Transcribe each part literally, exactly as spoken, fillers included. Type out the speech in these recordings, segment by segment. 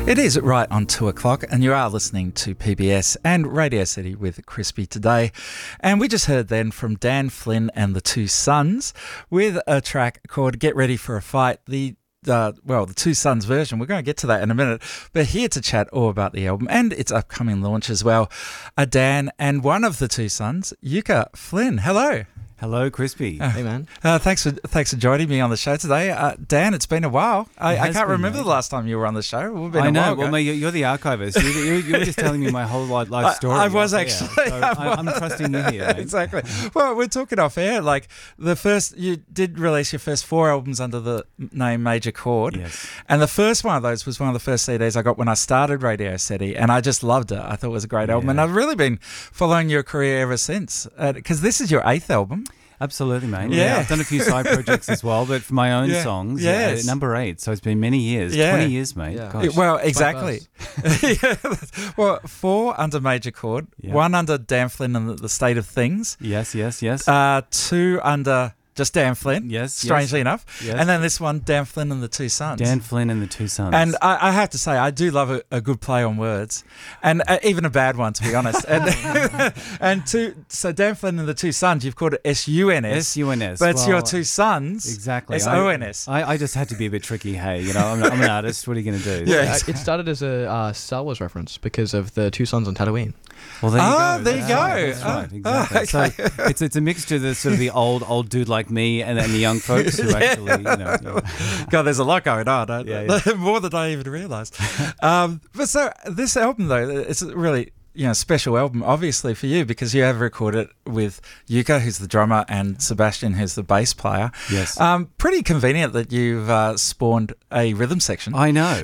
It is right on two o'clock, and you are listening to P B S and Radio City with Crispy today. And we just heard then from Dan Flynn and the Two Sons with a track called Get Ready for a Fight. The Uh, well, the Two Sons version. We're going to get to that in a minute. But here to chat all about the album and its upcoming launch as well are Dan and one of the Two Sons, Yuka Flynn. Hello. Hello, Crispy. Uh, hey, man. Uh, thanks for thanks for joining me on the show today. Uh, Dan, it's been a while. I, I can't remember been, the last time you were on the show. We've been I a know. while Well, ago. mate, you're the archivist. You're, you're, you're just telling me my whole life, life story. I, I was off actually. air. So I, I'm trusting you here. Mate. Exactly. Well, we're talking off air. Like the first, you did release your first four albums under the name Major Chord. Yes. And the first one of those was one of the first C Ds I got when I started Radio City, and I just loved it. I thought it was a great album, Yeah. and I've really been following your career ever since. Because uh, this is your eighth album. Absolutely, mate. Yeah. Yeah. I've done a few side projects as well, but for my own Yeah. songs, Yes. uh, number eight. So it's been many years, Yeah. twenty years, mate. Yeah. Gosh. Well, exactly. Yeah. Well, four under Major Chord, Yeah. one under Dan Flynn and the, the State of Things, Yes, yes, yes. uh, two under just Dan Flynn, Yes, strangely yes. enough, Yes. and then this one, Dan Flynn and the Two Sons. Dan Flynn and the Two Sons. And I, I have to say, I do love a, a good play on words, and uh, even a bad one, to be honest. And, and two, so Dan Flynn and the Two Sons, you've called it S U N S. S U N S. But it's well, your two sons. Exactly. S O N S. I, I just had to be a bit tricky. Hey, you know, I'm, I'm an artist. What are you going to do? Yeah. Uh, it started as a uh, Star Wars reference because of the Two Sons on Tatooine. Well, there you Ah, go. there you That's right. go. That's Ah, right. Exactly. ah, okay. So it's it's a mixture of the sort of the old old dude like me and then the young folks who actually, you know. Yeah. God, there's a lot going on. Don't Yeah, yeah. More than I even realised. Um, but so this album, though, it's a really you know special album, obviously for you because you have recorded with Yuka, who's the drummer, and Sebastian, who's the bass player. Yes. Um, pretty convenient that you've uh, spawned a rhythm section. I know.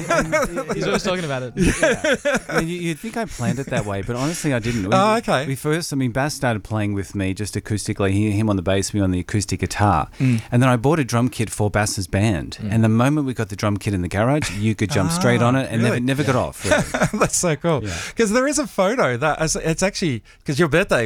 He's always talking about it. Yeah. I mean, you, you'd think I planned it that way, but honestly, I didn't. We, Oh, okay. We first, I mean, Bass started playing with me just acoustically, he, him on the bass, me on the acoustic guitar. Mm. And then I bought a drum kit for Bass's band. And the moment we got the drum kit in the garage, you could jump Ah, straight on it and really? never never got off. Really. That's so cool. Yeah. Because there is a photo that it's actually because your birthday